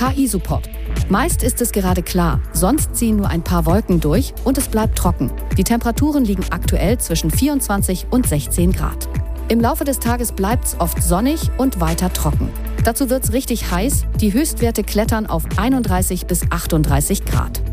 KI-Support. Meist ist es gerade klar, sonst ziehen nur ein paar Wolken durch und es bleibt trocken. Die Temperaturen liegen aktuell zwischen 24 und 16 Grad. Im Laufe des Tages bleibt es oft sonnig und weiter trocken. Dazu wird es richtig heiß, die Höchstwerte klettern auf 31 bis 38 Grad.